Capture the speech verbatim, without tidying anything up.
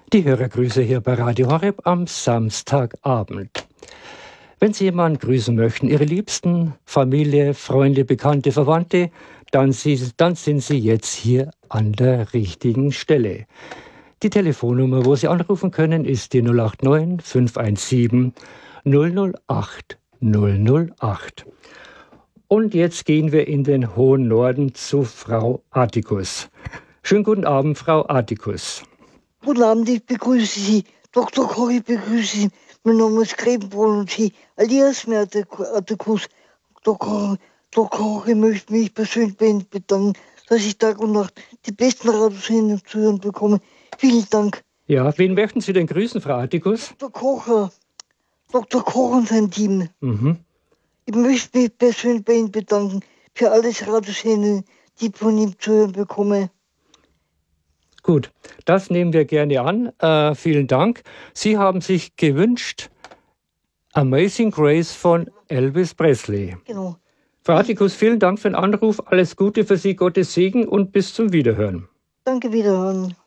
Die Hörergrüße hier bei Radio Horeb am Samstagabend. Wenn Sie jemanden grüßen möchten, Ihre Liebsten, Familie, Freunde, Bekannte, Verwandte, dann, Sie, dann sind Sie jetzt hier an der richtigen Stelle. Die Telefonnummer, wo Sie anrufen können, ist die null acht neun fünf eins sieben null null acht null null acht. Und jetzt gehen wir in den hohen Norden zu Frau Atticus. Schönen guten Abend, Frau Atticus. Guten Abend, ich begrüße Sie. Doktor Koch, ich begrüße Sie. Mein Name ist Grebenbrunn und Sie, alias mir Atticus. Doktor Koch, ich möchte mich persönlich bei Ihnen bedanken, dass ich Tag und Nacht die besten Radiosendungen zu hören bekomme. Vielen Dank. Ja, wen möchten Sie denn grüßen, Frau Atticus? Doktor Koch, Doktor Koch und sein Team. Mhm. Ich möchte mich persönlich bei Ihnen bedanken für alles Radiosendungen, die ich von ihm zu hören bekomme. Gut, das nehmen wir gerne an. Äh, vielen Dank. Sie haben sich gewünscht Amazing Grace von Elvis Presley. Genau. Frau Atticus, vielen Dank für den Anruf. Alles Gute für Sie, Gottes Segen und bis zum Wiederhören. Danke, Wiederhören.